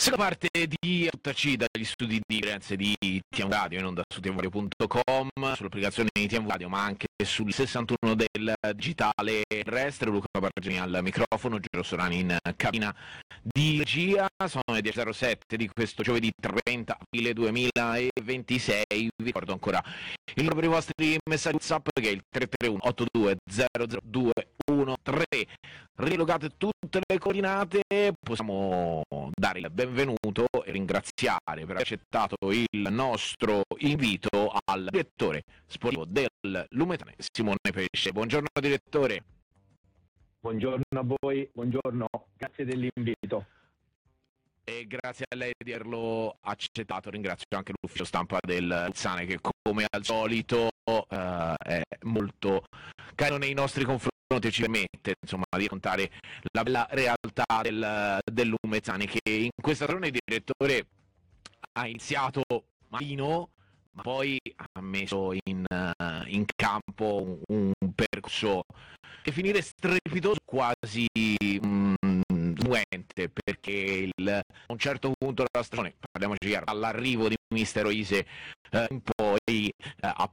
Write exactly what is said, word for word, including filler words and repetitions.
Seconda parte di Tutta C dagli studi di Firenze di T M Radio, in onda su t m radio punto com, sull'applicazione di T M Radio, ma anche sul sessantuno del digitale terrestre. Luca Bargini al microfono, Giro Sorani in cabina di regia. Sono le dieci e zero sette di questo giovedì trenta aprile duemilaventisei. Vi ricordo ancora il numero per i vostri messaggi WhatsApp, che è il tre tre uno otto due zero zero due uno tre. Rilogate tutte le coordinate, possiamo dare il benvenuto e ringraziare per aver accettato il nostro invito al direttore sportivo del Lumetane, Simone Pesce. Buongiorno direttore. Buongiorno a voi, buongiorno, grazie dell'invito. E grazie a lei di averlo accettato. Ringrazio anche l'ufficio stampa del Luzzane, che come al solito eh, è molto caro nei nostri confronti e ci permette insomma di raccontare la bella realtà del, del Lumezzane, che in questa stagione il direttore ha iniziato malino, ma poi ha messo in, uh, in campo un, un percorso che finire strepitoso, quasi um, smuente, perché il, a un certo punto della stagione, parliamoci chiaro, all'arrivo di Mister Oise eh, in poi eh, ha